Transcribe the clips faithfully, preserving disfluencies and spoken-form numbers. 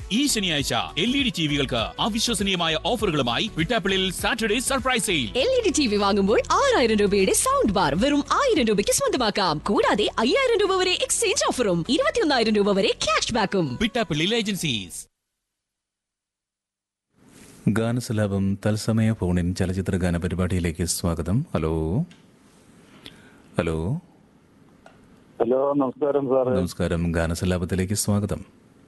ഈ ശനിയാഴ്ച L E D ടിവികൾക്ക് അവിശ്വസനീയമായ ഓഫറുകളുമായി വിട്ടാപ്പിളിൽ Saturday surprise sale. L E D T V വാങ്ങുമ്പോൾ ആറായിരം രൂപയുടെ സൗണ്ട് ബാർ വെറും ആയിരം രൂപയ്ക്ക് സ്വന്തമാക്കാം. കൂടാതെ അയ്യായിരം രൂപ വരെ എക്സ്ചേഞ്ച് ഓഫറും ഇരുപത്തിയൊന്നായിരം രൂപ വരെ ക്യാഷ് ബാക്കും. വിട്ടാപ്പിളിൽ ഏജൻസീസ്. ഗാനസലാപം തത്സമയ ഫോണിൻ ചലച്ചിത്ര ഗാന പരിപാടിയിലേക്ക് സ്വാഗതം. ഹലോ ഹലോ ഹലോ നമസ്കാരം സാർ. നമസ്കാരം. ഗാനസലാപത്തിലേക്ക് സ്വാഗതം.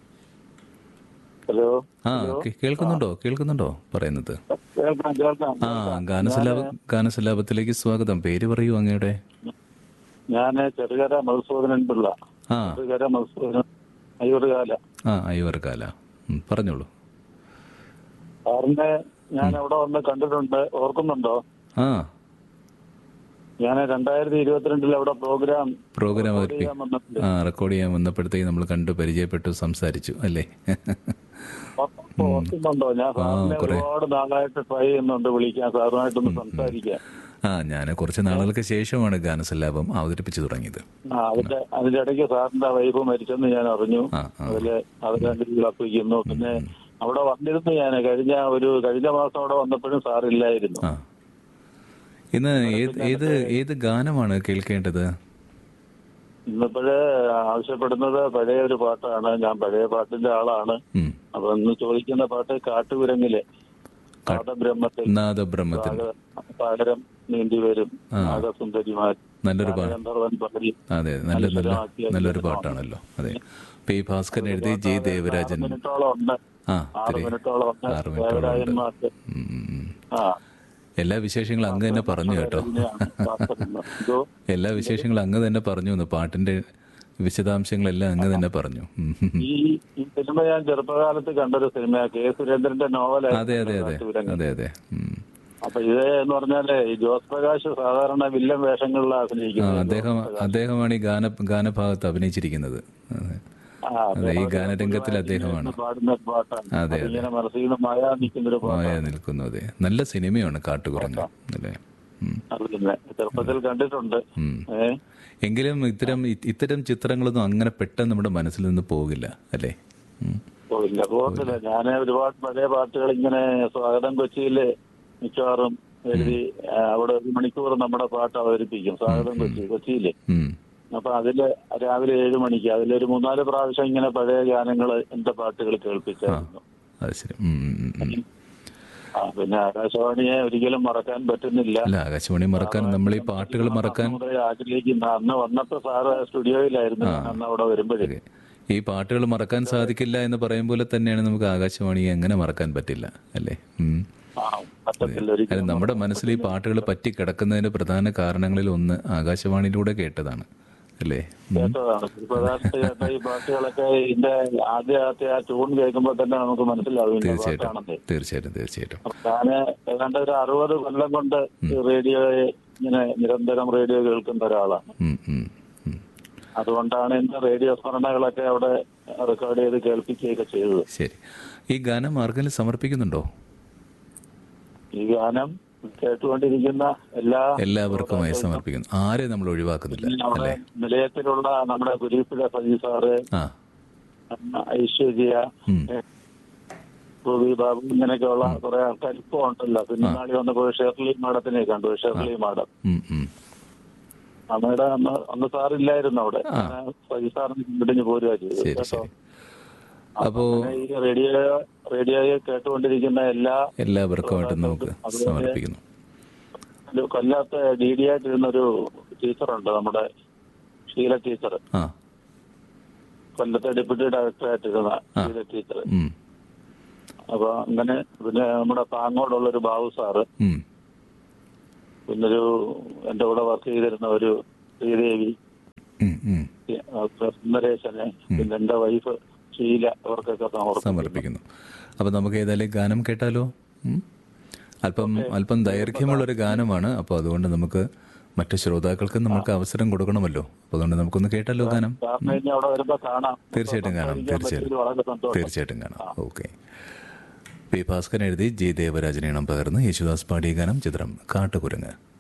ഹലോ ആ കേൾക്കുന്നുണ്ടോ കേൾക്കുന്നുണ്ടോ പറയുന്നത്? കേൾക്കാം കേൾക്കാം. ആ ഗാനസലാപ ഗാനസലാപത്തിലേക്ക് സ്വാഗതം. പേര് പറയൂ അങ്ങയുടെ. ഞാൻ ചെറുകര മധുസൂദനൻ പിള്ള. ആ ചെറുകര മധുസൂദനൻ അയ്യൂർകാല. ആ അയ്യൂർകാല. പറഞ്ഞോളൂ. സാറിനെ ഞാൻ അവിടെ വന്ന് കണ്ടിട്ടുണ്ട്, ഓർക്കുന്നുണ്ടോ? ആ ഞാൻ രണ്ടായിരത്തി ഇരുപത്തിരണ്ടിൽ അവിടെ പ്രോഗ്രാം പ്രോഗ്രാം ആ റെക്കോർഡ് ചെയ്യാൻ വന്നപ്പോഴത്തേക്ക് നമ്മൾ കണ്ടു, പരിചയപ്പെട്ടു, സംസാരിച്ചു അല്ലേ? ഓർക്കുന്നുണ്ടോ? ഞാൻ സാറിനെ ഒരുപാട് നാളായിട്ട് ട്രൈ ചെയ്യുന്നുണ്ട് വിളിക്കാൻ, സാറുമായിട്ടൊന്ന് സംസാരിക്കാൻ. ആ ഞാൻ കുറച്ച് നാളുകൾക്ക് ശേഷമാണ് ഗാനസല്ലാപം അവതരിപ്പിച്ചു തുടങ്ങിയത്. ആ അതിന്റെ അതിന്റെ ഇടയ്ക്ക് സാറിന്റെ വൈഫ് മരിച്ചെന്ന് ഞാൻ അറിഞ്ഞു. അതില് അതിലപ്പിക്കുന്നു. പിന്നെ അവിടെ വന്നിരുന്നു ഞാൻ കഴിഞ്ഞ ഒരു കഴിഞ്ഞ മാസം അവിടെ വന്നപ്പോഴും സാറില്ലായിരുന്നു. ഇന്ന് ഏത് ഏത് ഗാനമാണ് കേൾക്കേണ്ടത്? ഇന്നിപ്പോഴേ ആവശ്യപ്പെടുന്നത് പഴയ ഒരു പാട്ടാണ്. ഞാൻ പഴയ പാട്ടിന്റെ ആളാണ്. അപ്പൊ ഇന്ന് ചോദിക്കുന്ന പാട്ട് കാട്ടുകുരങ്ങിലെ നാദബ്രഹ്മത്തിൽ നാദബ്രഹ്മത്തിൽ പകരം നീണ്ടി വരും നാഗസുന്ദരിമാർ. നല്ലൊരു പാട്ട്. അതെ, നല്ല നല്ല നല്ലൊരു പാട്ടാണല്ലോ. അതെ, പി ഭാസ്കരൻ എഴുതി ജി ദേവരാജൻ. മിനിറ്റോളം ഉണ്ട്. ആ ആറ് മിനിറ്റോളം ഉണ്ട് ദേവരാജന്മാർക്ക്. ആ എല്ലാ വിശേഷങ്ങളും അങ്ങ് തന്നെ പറഞ്ഞു കേട്ടോ. എല്ലാ വിശേഷങ്ങളും അങ്ങ് തന്നെ പറഞ്ഞു. പാട്ടിന്റെ വിശദാംശങ്ങളെല്ലാം അങ്ങ് തന്നെ പറഞ്ഞു. ഈ സിനിമ ഞാൻ ചെറുപ്പകാലത്ത് കണ്ടൊരു സിനിമ, കെ സുരേന്ദ്രന്റെ നോവലായിരുന്നു. അതെ അതെ അതെ അതെ അതെ. അപ്പൊ ഇത് എന്ന് പറഞ്ഞാല് ഈ ജോസ് പ്രകാശ് സാധാരണ വില്ലൻ വേഷങ്ങളിൽ അഭിനയിക്കുന്നത്. അദ്ദേഹം അദ്ദേഹമാണ് ഈ ഗാന ഗാനഭാഗത്ത് അഭിനയിച്ചിരിക്കുന്നത്. അതെ, ഈ ഗാനരംഗത്തിൽ അദ്ദേഹമാണ്. അതെ അതെ, മായ നിൽക്കുന്നു. അതെ, നല്ല സിനിമയാണ് കാട്ടുകുരങ്ങ് അല്ലേ? ചെറുപ്പത്തിൽ കണ്ടിട്ടുണ്ട്. എങ്കിലും ഇത്തരം ഇത്തരം ചിത്രങ്ങളൊന്നും അങ്ങനെ പെട്ടെന്ന് നമ്മുടെ മനസ്സിൽ നിന്ന് പോകില്ല അല്ലേ? പോകില്ല പോകത്തില്ല. ഞാൻ ഒരുപാട് പഴയ പാട്ടുകൾ ഇങ്ങനെ സ്വാഗതം കൊച്ചിയില് മിക്കവാറും എഴുതി അവിടെ ഒരു മണിക്കൂർ നമ്മുടെ പാട്ട് അവതരിപ്പിക്കും. സ്വാഗതം കൊച്ചി കൊച്ചിയില്. അപ്പൊ അതില് രാവിലെ ഏഴു മണിക്ക് അതിലൊരു മൂന്നാല് പ്രാവശ്യം ഇങ്ങനെ പഴയ ഗാനങ്ങള് എന്റെ പാട്ടുകൾ കേൾപ്പിച്ചായിരുന്നു. ആ പിന്നെ ആകാശവാണിയെ ഒരിക്കലും മറക്കാൻ പറ്റുന്നില്ല. ആകാശവാണി മറക്കാൻ, നമ്മൾ ഈ പാട്ടുകൾ മറക്കാൻ ആഗ്രഹിക്കുന്ന അന്ന് വന്നപ്പോ സാറ് സ്റ്റുഡിയോയിലായിരുന്നു. അന്ന് അവിടെ വരുമ്പോഴേ ഈ പാട്ടുകൾ മറക്കാൻ സാധിക്കില്ല എന്ന് പറയും പോലെ തന്നെയാണ് നമുക്ക് ആകാശവാണിയെ എങ്ങനെ മറക്കാൻ പറ്റില്ല അല്ലേ? നമ്മുടെ മനസ്സിൽ ഈ പാട്ടുകൾ പറ്റി കിടക്കുന്നതിന് പ്രധാന കാരണങ്ങളിൽ ഒന്ന് ആകാശവാണിയിലൂടെ കേട്ടതാണ് അല്ലേ? കേട്ടതാണ്. ഈ പാട്ടുകളൊക്കെ ഇതിന്റെ ആദ്യത്തെ ആ ട്യൂൺ കേൾക്കുമ്പോൾ തന്നെ നമുക്ക് മനസ്സിലാവും. തീർച്ചയായിട്ടും തീർച്ചയായിട്ടും തീർച്ചയായിട്ടും. ഞാന് ഏതാണ്ട് ഒരു അറുപത് കൊല്ലം കൊണ്ട് റേഡിയോയെ ഇങ്ങനെ നിരന്തരം റേഡിയോ കേൾക്കുന്ന ഒരാളാണ്. അതുകൊണ്ടാണ് എന്റെ റേഡിയോ സ്മരണകളൊക്കെ അവിടെ റെക്കോർഡ് ചെയ്ത് കേൾപ്പിക്കുകയൊക്കെ ചെയ്തത്. ശരി, ഈ ഗാനം ആർക്കെങ്കിലും സമർപ്പിക്കുന്നുണ്ടോ? ഈ ഗാനം കേട്ടുകൊണ്ടിരിക്കുന്ന എല്ലാ എല്ലാവർക്കുമായി സമർപ്പിക്കുന്നു. ആരെ നമ്മൾ ഒഴിവാക്കുന്നില്ല. നിലയത്തിലുള്ള നമ്മുടെ ഗുരുപ്പിലെ സജി സാറ്, ഐശ്വര്യ, ഭൂവി ബാബു, ഇങ്ങനെയൊക്കെയുള്ള കുറെ ആൾക്കാർ ഇപ്പൊ ഉണ്ടല്ലോ. പിന്നെ നാളെ വന്നപ്പോൾ ഷെർലി മാഡത്തിനെ കണ്ടു. ഷെർലി മാഡം അമ്മയുടെ അന്ന് അന്ന് സാറില്ലായിരുന്നു അവിടെ. സജി സാറിന് പിടിഞ്ഞു പോരുക ചെയ്തു കേട്ടോ. അപ്പോ ഈ റേഡിയോ റേഡിയോയെ കേട്ടുകൊണ്ടിരിക്കുന്ന എല്ലാ എല്ലാവർക്കുമായിട്ട് നമുക്ക് സമർപ്പിക്കുന്നു. കൊല്ലത്ത് ഡി ഡി ആയിട്ടിരുന്നൊരു ടീച്ചറുണ്ട്, നമ്മുടെ ഷീല ടീച്ചർ. കൊല്ലത്തെ ഡെപ്യൂട്ടി ഡയറക്ടറായിട്ടിരുന്ന ഷീല ടീച്ചർ. അപ്പൊ അങ്ങനെ പിന്നെ നമ്മുടെ പാങ്ങോടുള്ളൊരു ബാബു സാറ്, പിന്നൊരു എന്റെ കൂടെ വർക്ക് ചെയ്തിരുന്ന ഒരു ശ്രീദേവി, സുന്ദരേശന്, പിന്നെ എന്റെ വൈഫ് ഷീല, അവർക്കൊക്കെ സമർപ്പിക്കുന്നു. അപ്പൊ നമുക്ക് ഏതായാലും ഗാനം കേട്ടാലോ? അല്പം അല്പം ദൈർഘ്യമുള്ളൊരു ഗാനമാണ്. അപ്പോൾ അതുകൊണ്ട് നമുക്ക് മറ്റു ശ്രോതാക്കൾക്ക് നമുക്ക് അവസരം കൊടുക്കണമല്ലോ. അപ്പോൾ അതുകൊണ്ട് നമുക്കൊന്ന് കേട്ടാലോ ഗാനം? തീർച്ചയായിട്ടും കാണാം, തീർച്ചയായിട്ടും തീർച്ചയായിട്ടും കാണാം. ഓക്കെ. പി ഭാസ്കരൻ എഴുതി ജി ദേവരാജനീണം പകർന്ന് യേശുദാസ് പാടിയ ഗാനം, ചിത്രം കാട്ടുകുരങ്ങ്.